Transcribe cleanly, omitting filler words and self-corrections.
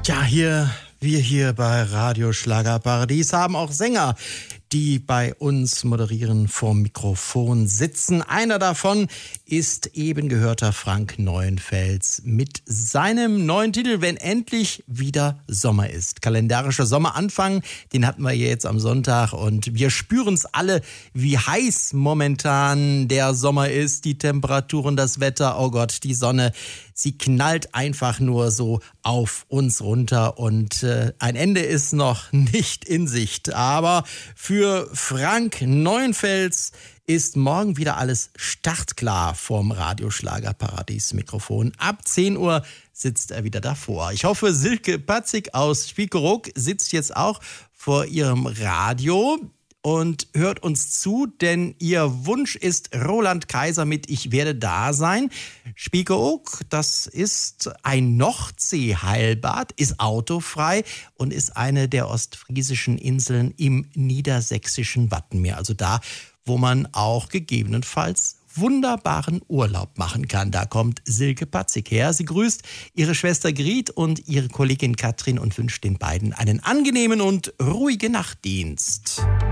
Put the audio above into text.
Ja, wir hier bei Radio Schlagerparadies haben auch Sänger, die bei uns moderieren, vorm Mikrofon sitzen. Einer davon ist eben gehörter Frank Neuenfels mit seinem neuen Titel "Wenn endlich wieder Sommer ist". Kalendarischer Sommeranfang, den hatten wir jetzt am Sonntag und wir spüren es alle, wie heiß momentan der Sommer ist, die Temperaturen, das Wetter, oh Gott, die Sonne, sie knallt einfach nur so auf uns runter und ein Ende ist noch nicht in Sicht. Aber für Frank Neuenfels ist morgen wieder alles startklar vorm Radioschlagerparadies-Mikrofon. Ab 10 Uhr sitzt er wieder davor. Ich hoffe, Silke Patzig aus Spiekeroog sitzt jetzt auch vor ihrem Radio und hört uns zu, denn ihr Wunsch ist Roland Kaiser mit "Ich werde da sein". Spiekeroog, das ist ein Nordseeheilbad, ist autofrei und ist eine der ostfriesischen Inseln im niedersächsischen Wattenmeer. Also da, wo man auch gegebenenfalls wunderbaren Urlaub machen kann. Da kommt Silke Patzig her. Sie grüßt ihre Schwester Grit und ihre Kollegin Katrin und wünscht den beiden einen angenehmen und ruhigen Nachtdienst.